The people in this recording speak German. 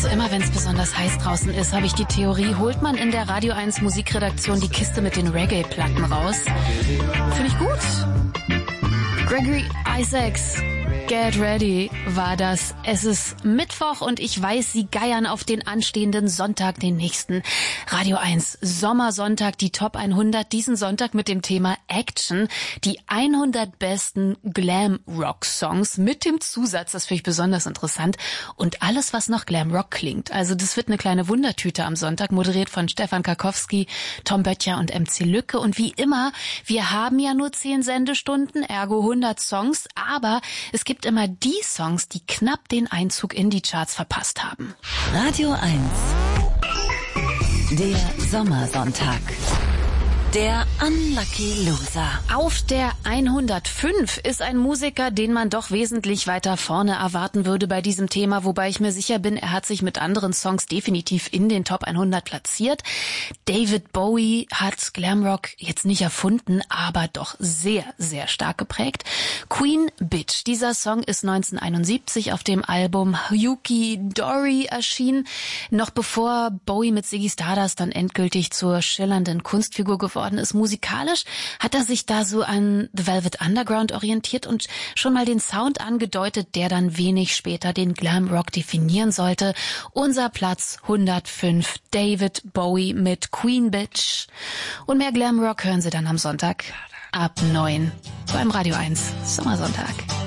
Also immer wenn es besonders heiß draußen ist, habe ich die Theorie, holt man in der Radio 1 Musikredaktion die Kiste mit den Reggae-Platten raus. Finde ich gut. Gregory Isaacs, Get Ready war das. Es ist Mittwoch und ich weiß, Sie geiern auf den anstehenden Sonntag, den nächsten Radio 1 Sommersonntag, die Top 100, diesen Sonntag mit dem Thema Action, die 100 besten Glam-Rock-Songs mit dem Zusatz, das finde ich besonders interessant, und alles, was nach Glam-Rock klingt. Also das wird eine kleine Wundertüte am Sonntag, moderiert von Stefan Karkowski, Tom Böttcher und MC Lücke. Und wie immer, wir haben ja nur 10 Sendestunden, ergo 100 Songs, aber es gibt immer die Songs, die knapp den Einzug in die Charts verpasst haben. Radio 1. Der Sommersonntag. Der Unlucky Loser. Auf der 105 ist ein Musiker, den man doch wesentlich weiter vorne erwarten würde bei diesem Thema, wobei ich mir sicher bin, er hat sich mit anderen Songs definitiv in den Top 100 platziert. David Bowie hat Glamrock jetzt nicht erfunden, aber doch sehr, sehr stark geprägt. Queen Bitch, dieser Song ist 1971 auf dem Album Yuki Dory erschienen. Noch bevor Bowie mit Ziggy Stardust dann endgültig zur schillernden Kunstfigur geworden ist. Musikalisch hat er sich da so an The Velvet Underground orientiert und schon mal den Sound angedeutet, der dann wenig später den Glamrock definieren sollte. Unser Platz 105, David Bowie mit Queen Bitch. Und mehr Glamrock hören Sie dann am Sonntag ab 9 beim Radio 1 Sommersonntag.